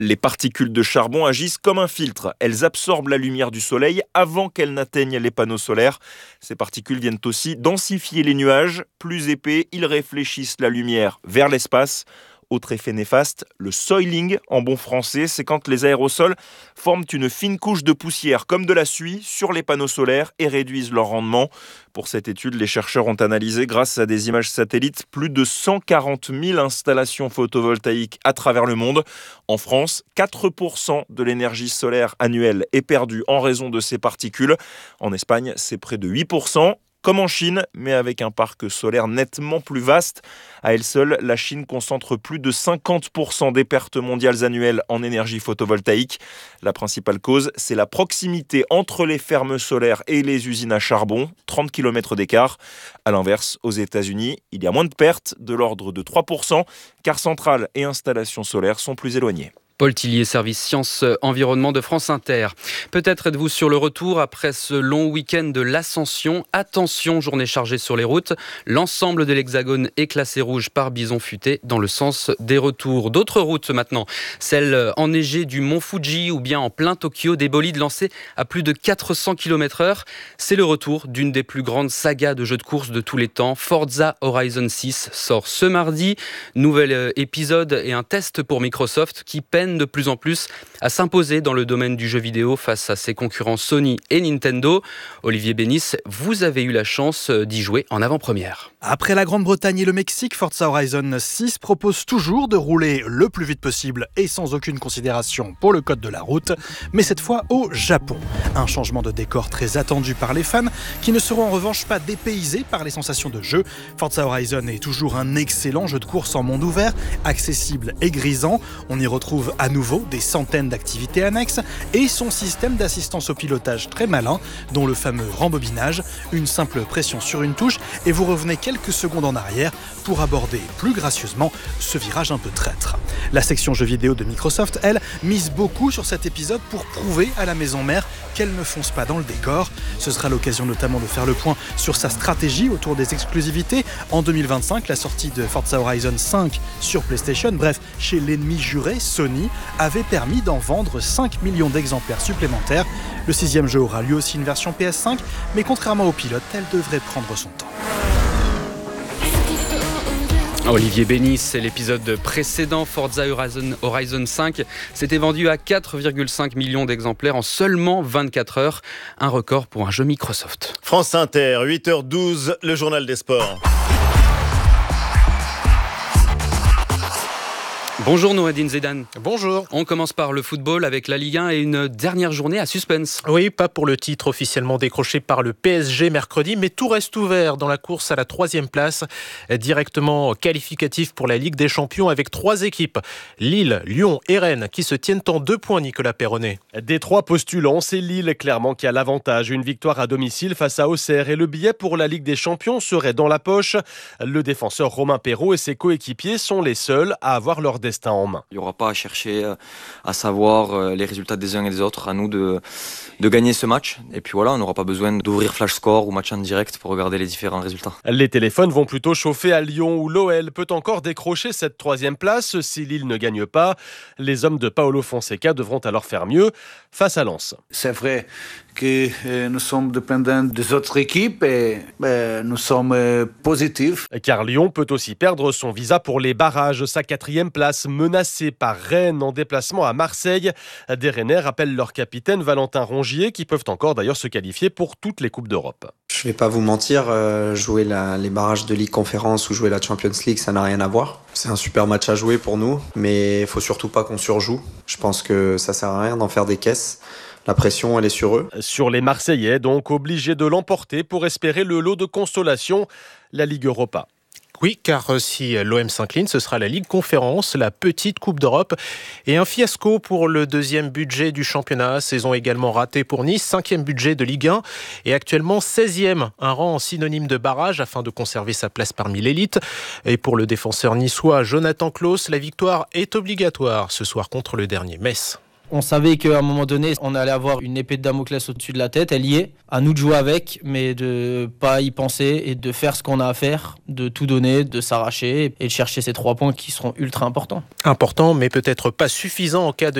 Les particules de charbon agissent comme un filtre. Elles absorbent la lumière du soleil avant qu'elles n'atteignent les panneaux solaires. Ces particules viennent aussi densifier les nuages. Plus épais, ils réfléchissent la lumière vers l'espace. Autre effet néfaste, le soiling en bon français, c'est quand les aérosols forment une fine couche de poussière comme de la suie sur les panneaux solaires et réduisent leur rendement. Pour cette étude, les chercheurs ont analysé, grâce à des images satellites, plus de 140 000 installations photovoltaïques à travers le monde. En France, 4% de l'énergie solaire annuelle est perdue en raison de ces particules. En Espagne, c'est près de 8%. Comme en Chine, mais avec un parc solaire nettement plus vaste. À elle seule, la Chine concentre plus de 50% des pertes mondiales annuelles en énergie photovoltaïque. La principale cause, c'est la proximité entre les fermes solaires et les usines à charbon, 30 km d'écart. A l'inverse, aux États-Unis, il y a moins de pertes, de l'ordre de 3%, car centrales et installations solaires sont plus éloignées. Paul Tillier, service Sciences Environnement de France Inter. Peut-être êtes-vous sur le retour après ce long week-end de l'Ascension. Attention, journée chargée sur les routes. L'ensemble de l'Hexagone est classé rouge par bison futé dans le sens des retours. D'autres routes maintenant, celle enneigée du mont Fuji ou bien en plein Tokyo, des bolides lancés à plus de 400 km/h. C'est le retour d'une des plus grandes sagas de jeux de course de tous les temps. Forza Horizon 6 sort ce mardi. Nouvel épisode et un test pour Microsoft qui peine de plus en plus à s'imposer dans le domaine du jeu vidéo face à ses concurrents Sony et Nintendo. Olivier Bénis, vous avez eu la chance d'y jouer en avant-première. Après la Grande-Bretagne et le Mexique, Forza Horizon 6 propose toujours de rouler le plus vite possible et sans aucune considération pour le code de la route, mais cette fois au Japon. Un changement de décor très attendu par les fans qui ne seront en revanche pas dépaysés par les sensations de jeu. Forza Horizon est toujours un excellent jeu de course en monde ouvert, accessible et grisant. On y retrouve à nouveau des centaines d'activités annexes et son système d'assistance au pilotage très malin, dont le fameux rembobinage, une simple pression sur une touche et vous revenez quelques secondes en arrière pour aborder plus gracieusement ce virage un peu traître. La section jeux vidéo de Microsoft, elle, mise beaucoup sur cet épisode pour prouver à la maison mère qu'elle ne fonce pas dans le décor. Ce sera l'occasion notamment de faire le point sur sa stratégie autour des exclusivités. En 2025, la sortie de Forza Horizon 5 sur PlayStation, bref, chez l'ennemi juré, Sony, avait permis d'en vendre 5 millions d'exemplaires supplémentaires. Le 6e jeu aura lui aussi une version PS5, mais contrairement au pilote, elle devrait prendre son temps. Olivier Bénis, c'est l'épisode précédent. Forza Horizon 5 s'était vendu à 4,5 millions d'exemplaires en seulement 24 heures. Un record pour un jeu Microsoft. France Inter, 8h12, le journal des sports. Bonjour Noureddine Zedane. Bonjour. On commence par le football avec la Ligue 1 et une dernière journée à suspense. Oui, pas pour le titre officiellement décroché par le PSG mercredi, mais tout reste ouvert dans la course à la 3e place, directement qualificatif pour la Ligue des Champions avec 3 équipes, Lille, Lyon et Rennes, qui se tiennent en 2 points, Nicolas Perronnet. Des 3 postulants, c'est Lille clairement qui a l'avantage. Une victoire à domicile face à Auxerre et le billet pour la Ligue des Champions serait dans la poche. Le défenseur Romain Perraud et ses coéquipiers sont les seuls à avoir leur destin en main. Il n'y aura pas à chercher à savoir les résultats des uns et des autres. À nous de gagner ce match. Et puis voilà, on n'aura pas besoin d'ouvrir Flash Score ou match en direct pour regarder les différents résultats. Les téléphones vont plutôt chauffer à Lyon où l'OL peut encore décrocher cette 3e place si Lille ne gagne pas. Les hommes de Paulo Fonseca devront alors faire mieux face à Lens. C'est vrai que nous sommes dépendants des autres équipes et nous sommes positifs. Car Lyon peut aussi perdre son visa pour les barrages. Sa 4e place menacée par Rennes en déplacement à Marseille. Des Rennais rappellent leur capitaine Valentin Rongier qui peuvent encore d'ailleurs se qualifier pour toutes les Coupes d'Europe. Je vais pas vous mentir, jouer les barrages de Ligue Conférence ou jouer la Champions League, ça n'a rien à voir. C'est un super match à jouer pour nous, mais il faut surtout pas qu'on surjoue. Je pense que ça sert à rien d'en faire des caisses. La pression, elle est sur eux. Sur les Marseillais, donc obligés de l'emporter pour espérer le lot de consolation, la Ligue Europa. Oui, car si l'OM s'incline, ce sera la Ligue Conférence, la petite Coupe d'Europe. Et un fiasco pour le 2e budget du championnat. Saison également ratée pour Nice, 5e budget de Ligue 1 et actuellement 16e. Un rang synonyme de barrage afin de conserver sa place parmi l'élite. Et pour le défenseur niçois Jonathan Klaus, la victoire est obligatoire ce soir contre le dernier Metz. On savait qu'à un moment donné, on allait avoir une épée de Damoclès au-dessus de la tête. Elle y est. À nous de jouer avec, mais de pas y penser et de faire ce qu'on a à faire, de tout donner, de s'arracher et de chercher ces 3 points qui seront ultra importants. Important, mais peut-être pas suffisant en cas de